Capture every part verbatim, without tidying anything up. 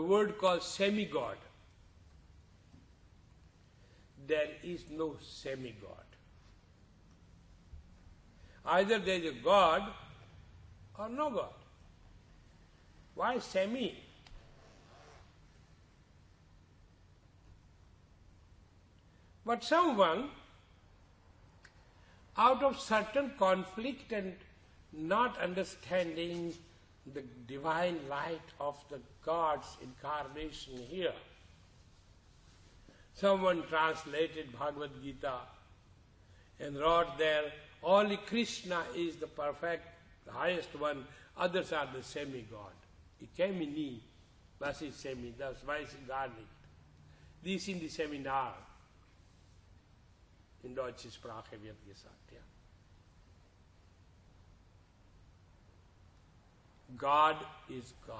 word called semi-God. There is no semi-God. Either there is a God or no God. Why semi? But someone, out of certain conflict and not understanding the divine light of the God's incarnation here, someone translated Bhagavad Gita and wrote there, only Krishna is the perfect, the highest one, others are the semi-God. Ikemini, was ist semi, das weiß ich gar nicht. Dies in die Seminar. In deutsche Sprache wird gesagt, ja. God is God.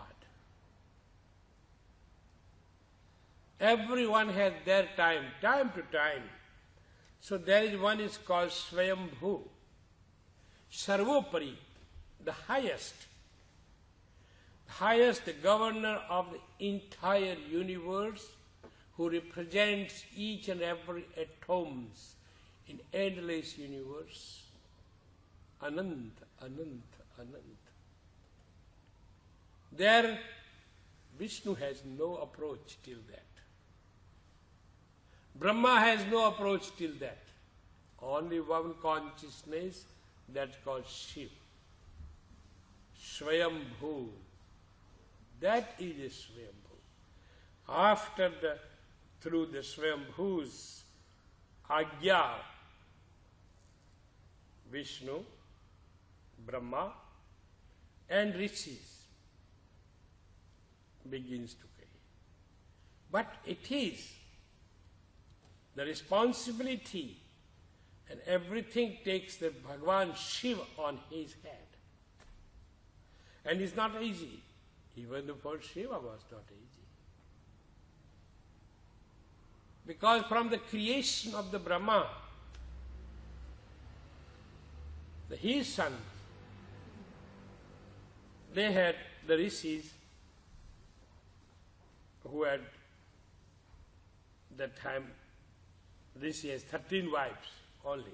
Everyone has their time, time to time. So there is one is called Swayambhu, Sarvopari, the highest, highest governor of the entire universe, who represents each and every atoms in endless universe. Anant, Anant, Anant. There, Vishnu has no approach till that. Brahma has no approach till that. Only one consciousness, that's called Shiv. Swayambhu. That is a Swayambhu. After the, through the Swayambhu's Agya, Vishnu, Brahma, and Rishis begins to create. But it is the responsibility, and everything takes the Bhagavan Shiva on his head. And it's not easy. Even the first Shiva was not easy. Because from the creation of the Brahma, the, his sons, they had the rishis who had that time, Rishi has thirteen wives only.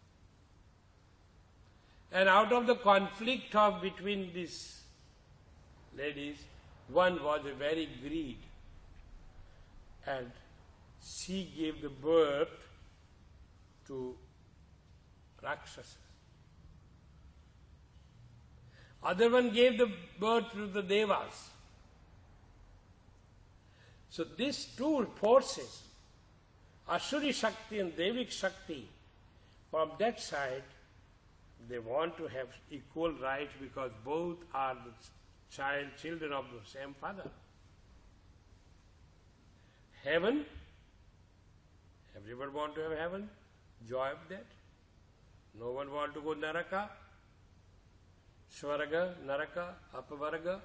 And out of the conflict of between these ladies, one was a very greed, and she gave the birth to Rakshasas. Other one gave the birth to the Devas. So these two forces, Asuri Shakti and Devik Shakti, from that side, they want to have equal rights because both are the child, children of the same father. Heaven, everyone want to have heaven, joy of that. No one want to go Naraka, Swarga, Naraka, Apavarga.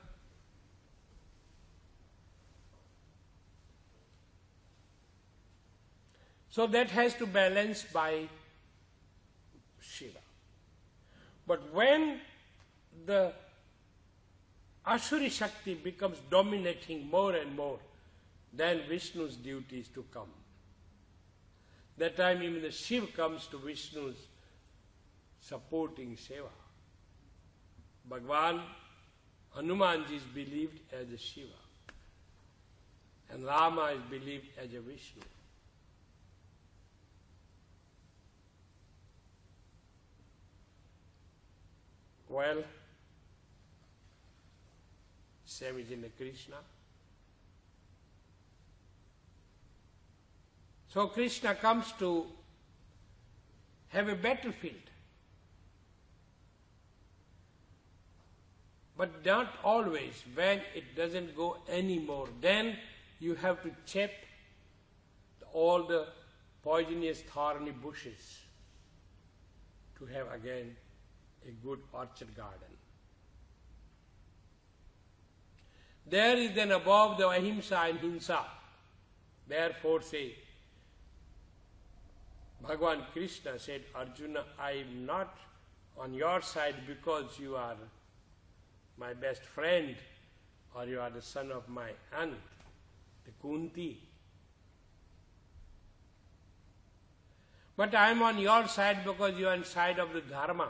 So that has to balance by Shiva. But when the Asuri Shakti becomes dominating more and more, then Vishnu's duty is to come. That time even the Shiva comes to Vishnu's supporting Seva. Bhagavan Hanumanji is believed as a Shiva, and Rama is believed as a Vishnu. Well, same is in the Krishna. So Krishna comes to have a battlefield. But not always. When it doesn't go anymore, then you have to check all the poisonous thorny bushes to have again a good orchard garden. There is then above the ahimsa and hinsa. Therefore say, Bhagavan Krishna said, Arjuna, I am not on your side because you are my best friend or you are the son of my aunt. the Kunti. But I am on your side because you are on side of the Dharma.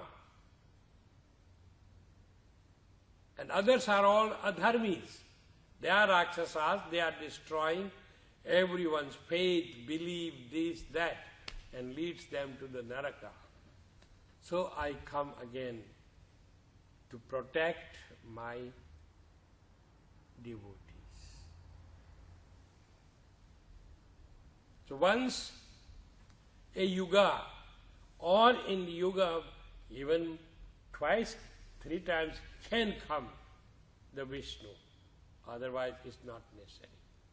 And others are all adharmis. They are Rakshasas, they are destroying everyone's faith, belief, this, that, and leads them to the Naraka. So I come again to protect my devotees. So once a yuga, or in the yuga even twice, three times can come the Vishnu, otherwise it's not necessary.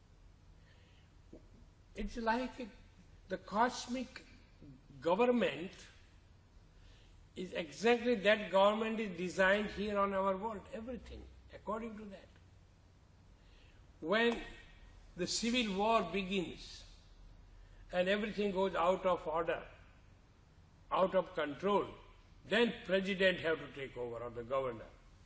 It's like a, the cosmic government is exactly that government is designed here on our world, everything according to that. When the civil war begins and everything goes out of order, out of control, then president have to take over, or the governor.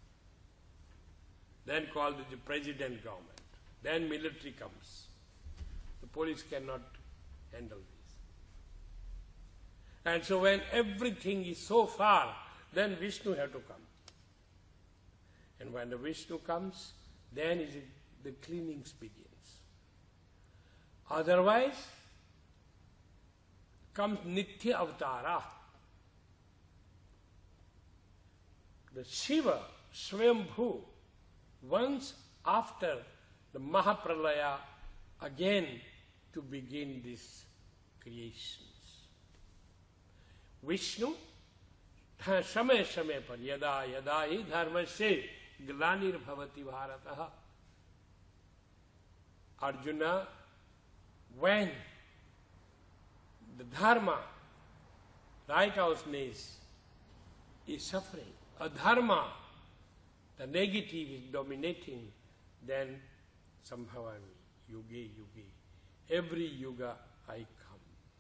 Then called the president government. Then military comes. The police cannot handle this. And so when everything is so far, then Vishnu have to come. And when the Vishnu comes, then is it, the cleanings begins. Otherwise, comes Nitya Avatara. The Shiva, Swayambhu, once after the Mahapralaya, again to begin these creations. Vishnu, Shamay Shamay par yada yada hi dharmasya glanir bhavati bharataha. Arjuna, when the dharma, righteousness, is suffering, adharma, the negative is dominating, then sambhavami, yuge yuge, every yuga I come.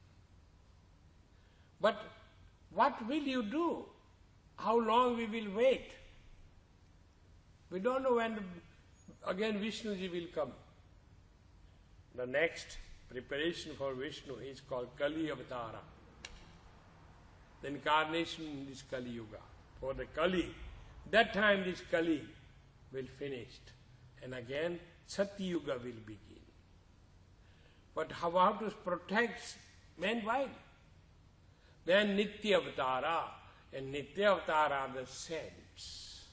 But what will you do? How long we will wait? We don't know when again Vishnuji will come. The next preparation for Vishnu is called Kali Avatara. The incarnation in this Kali Yuga. For the Kali, that time this Kali will finish. And again Satya Yuga will begin. But how, how to protect mankind? Then Nitya Avatara, and Nitya Avatara are the saints.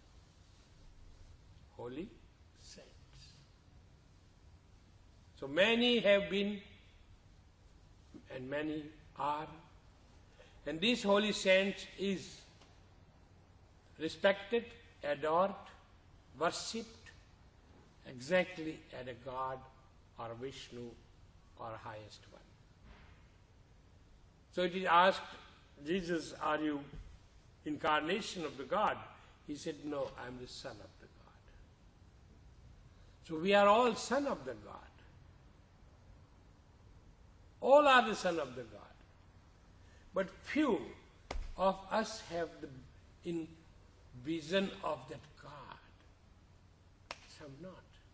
Holy saints. So many have been and many are. And these holy saints is respected, adored, worshipped exactly as a God or Vishnu or highest one. So it is asked, Jesus, are you incarnation of the God? He said, no, I am the son of the God. So we are all son of the God. All are the son of the God. But few of us have the in vision of that God. Some not.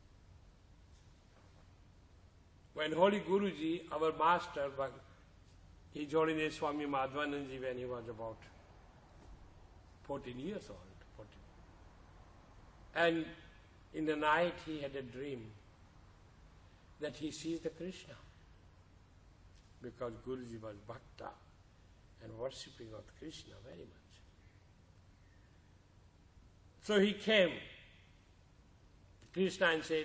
When Holy Guruji, our master, he joined in Swami Madhvananji when he was about fourteen years old. fourteen. And in the night he had a dream that he sees the Krishna. Because Guruji was bhakta and worshipping of Krishna very much. So he came to Krishna and said,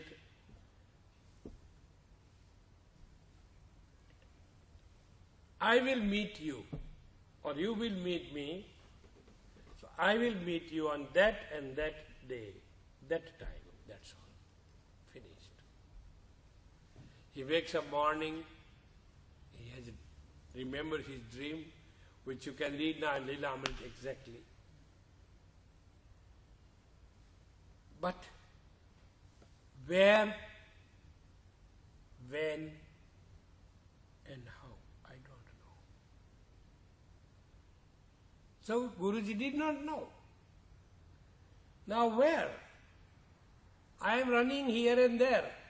I will meet you, or you will meet me, so I will meet you on that and that day, that time, that's all. Finished. He wakes up morning, he has remembered his dream, which you can read now in Leela Amrit exactly. But where, when, and how, I don't know. So Guruji did not know. Now where? I am running here and there.